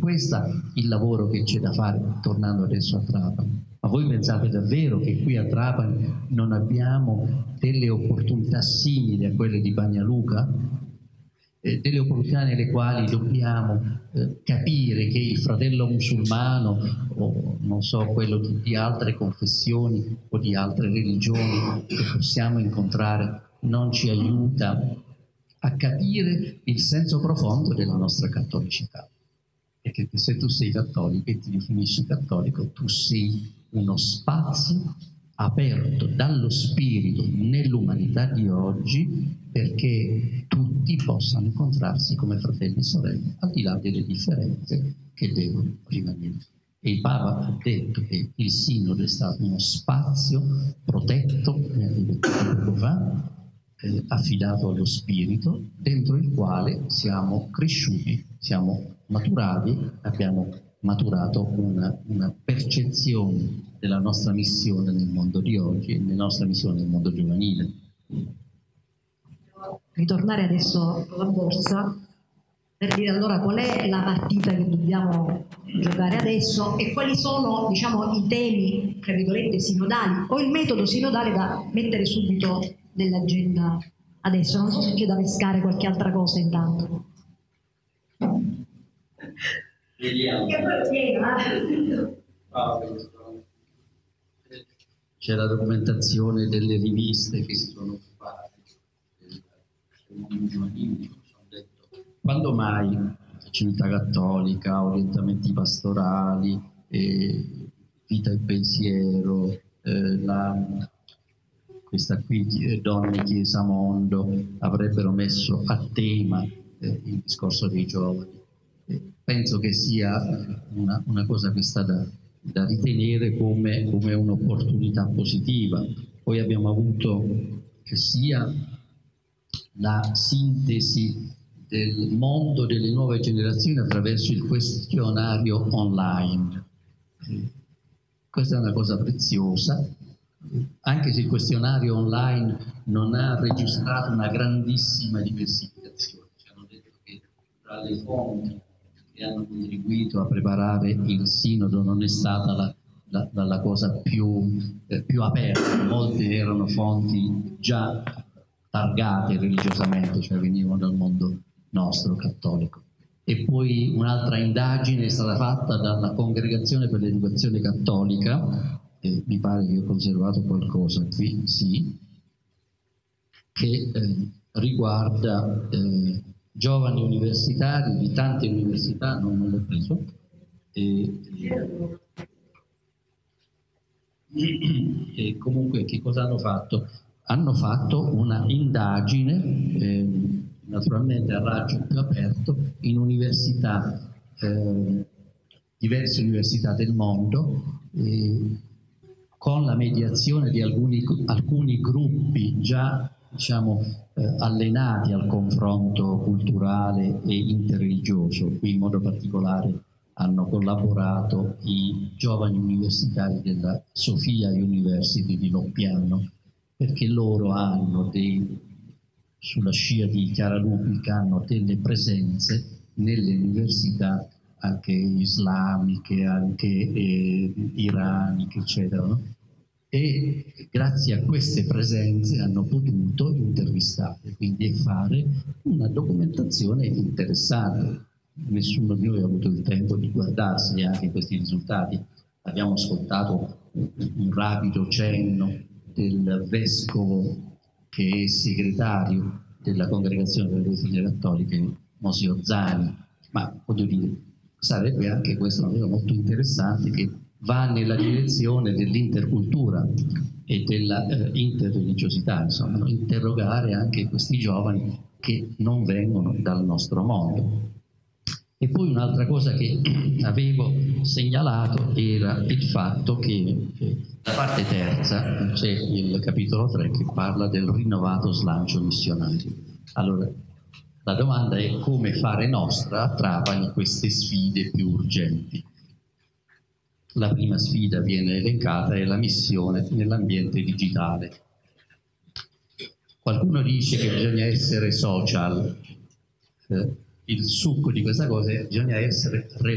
questo il lavoro che c'è da fare, tornando adesso a Trapani. Ma voi pensate davvero che qui a Trapani non abbiamo delle opportunità simili a quelle di Bagnaluca? Delle opportunità nelle quali dobbiamo capire che il fratello musulmano o non so, quello di altre confessioni o di altre religioni che possiamo incontrare non ci aiuta a capire il senso profondo della nostra cattolicità. Perché se tu sei cattolico e ti definisci cattolico, tu sei uno spazio aperto dallo Spirito nell'umanità di oggi perché tutti possano incontrarsi come fratelli e sorelle, al di là delle differenze che devono rimanere. E il Papa ha detto che il Sinodo è stato uno spazio protetto, poco fa, affidato allo Spirito, dentro il quale siamo cresciuti, siamo maturati, abbiamo maturato una percezione della nostra missione nel mondo di oggi e della nostra missione nel mondo giovanile. Ritornare adesso alla borsa per dire allora qual è la partita che dobbiamo giocare adesso e quali sono, diciamo, i temi, tra virgolette, sinodali o il metodo sinodale da mettere subito nell'agenda adesso. Non so se c'è da pescare qualche altra cosa intanto. Vediamo. C'è la documentazione delle riviste che si sono occupate del mondo giovanile. Quando mai civiltà cattolica, orientamenti pastorali, vita e pensiero, questa qui, Donne, Chiesa, Mondo, avrebbero messo a tema il discorso dei giovani. Penso che sia una cosa che sta da ritenere come un'opportunità positiva. Poi abbiamo avuto sia la sintesi del mondo delle nuove generazioni attraverso il questionario online. Questa è una cosa preziosa, anche se il questionario online non ha registrato una grandissima diversificazione. Ci hanno detto che tra le fonti che hanno contribuito a preparare il Sinodo non è stata la cosa più aperta. Molte erano fonti già targate religiosamente, cioè venivano dal mondo nostro cattolico. E poi un'altra indagine è stata fatta dalla Congregazione per l'Educazione Cattolica, e mi pare che ho conservato qualcosa qui, sì, che riguarda giovani universitari di tante università, non l'ho preso, e comunque che cosa hanno fatto? Hanno fatto una indagine naturalmente a raggio più aperto in università, diverse università del mondo, con la mediazione di alcuni gruppi già, diciamo, allenati al confronto culturale e interreligioso. Qui in modo particolare hanno collaborato i giovani universitari della Sofia University di Loppiano, perché loro hanno sulla scia di Chiara Lupica hanno delle presenze nelle università anche islamiche, anche iraniche, eccetera, no? E grazie a queste presenze hanno potuto intervistare, quindi fare una documentazione interessante. Nessuno di noi ha avuto il tempo di guardarsi neanche questi risultati. Abbiamo ascoltato un rapido cenno del vescovo che è segretario della Congregazione per le Figlie Cattoliche, Mosio Zani, ma voglio dire, sarebbe anche questa una cosa molto interessante che va nella direzione dell'intercultura e della interreligiosità, insomma, interrogare anche questi giovani che non vengono dal nostro mondo. E poi un'altra cosa che avevo segnalato era il fatto che la parte terza c'è il capitolo 3 che parla del rinnovato slancio missionario. Allora, la domanda è come fare nostra a Trapani queste sfide più urgenti. La prima sfida viene elencata è la missione nell'ambiente digitale. Qualcuno dice che bisogna essere social. Il succo di questa cosa è che bisogna essere